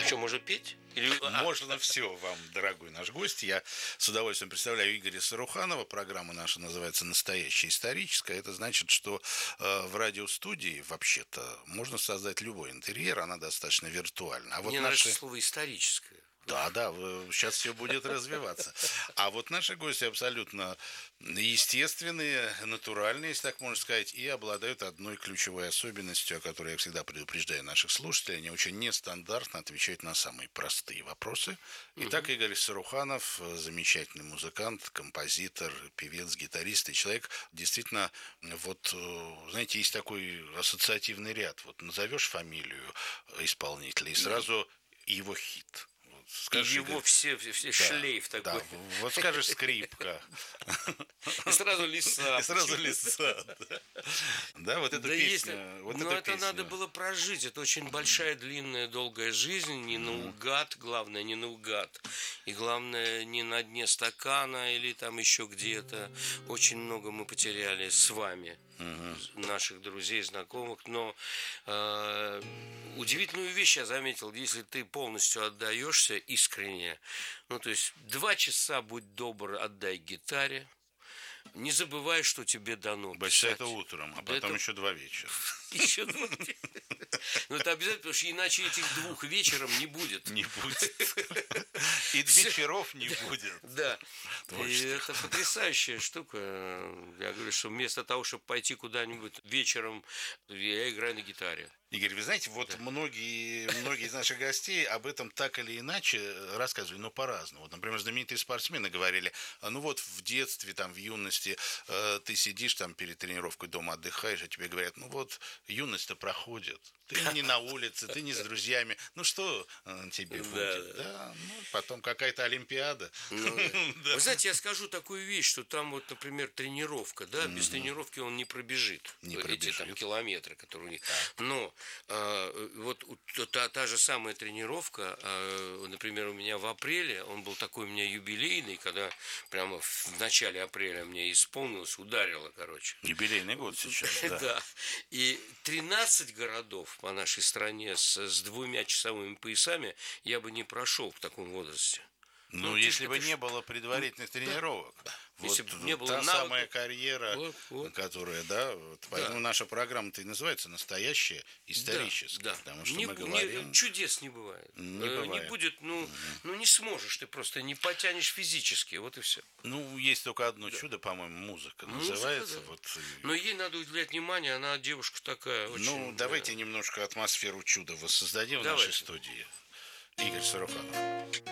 А что, можно петь? Можно все вам, дорогой наш гость. Я с удовольствием представляю Игоря Саруханова. Программа наша называется «Настоящая историческая». Это значит, что в радиостудии, вообще-то, можно создать любой интерьер, она достаточно виртуальна. А вот Мне нравится слово «историческое». Да, сейчас все будет развиваться. А вот наши гости абсолютно естественные, натуральные, если так можно сказать, и обладают одной ключевой особенностью, о которой я всегда предупреждаю наших слушателей. Они очень нестандартно отвечают на самые простые вопросы. Итак, Игорь Саруханов, замечательный музыкант, композитор, певец, гитарист и человек, действительно, вот, знаете, есть такой ассоциативный ряд. Вот назовешь фамилию исполнителя, и сразу его хит. Скажешь, и его все шлейф такой. Да, вот скажешь скрипка. И сразу лиса. И сразу лиса, да. Да, вот эта песня. Но это надо было прожить. Это очень большая, длинная, долгая жизнь. Не наугад, главное, не наугад. И главное, не на дне стакана или там еще где-то. Очень много мы потеряли с вами. Наших друзей, знакомых. Но удивительную вещь я заметил. Если ты полностью отдаешься искренне, ну то есть 2 часа, будь добр, отдай гитаре. Не забывай, что тебе дано. Бачка, это утром, а потом еще 2 вечера. Еще 2 вечера. Ну, это обязательно, потому что иначе этих 2 вечером не будет. Не будет. И вечеров не будет. Да. И это потрясающая штука. Я говорю, что вместо того, чтобы пойти куда-нибудь вечером, я играю на гитаре. Игорь, вы знаете, вот многие из наших гостей об этом так или иначе рассказывали, но по-разному. Вот, например, знаменитые спортсмены говорили, ну вот в детстве, там, в юности ты сидишь там перед тренировкой дома, отдыхаешь, а тебе говорят, ну вот юность-то проходит, ты не на улице, ты не с друзьями, ну что тебе будет? Да, ну, потом какая-то Олимпиада. Вы знаете, я скажу такую вещь, что там вот, например, тренировка, да, без тренировки он не пробежит. Эти там километры, которые у них. Но вот та же самая тренировка, например, у меня в апреле, он был такой у меня юбилейный, когда прямо в начале апреля мне исполнилось, ударило, короче. Юбилейный год сейчас, да. Да. И 13 городов по нашей стране с 2-часовыми поясами я бы не прошел в таком возрасте. Ну, если бы не было предварительных тренировок. Вот не было та навыков. самая карьера, которая, да, вот, поэтому наша программа-то и называется «Настоящая историческая». Да. Потому что мы говорим... Чудес не бывает. Не будет, не сможешь, ты просто не потянешь физически, вот и все. Ну, есть только одно чудо, по-моему, музыка называется. Да. Вот. Но ей надо уделять внимание, она девушка такая очень... Ну, давайте немножко атмосферу чуда воссоздадим в нашей студии. Игорь Саруханов.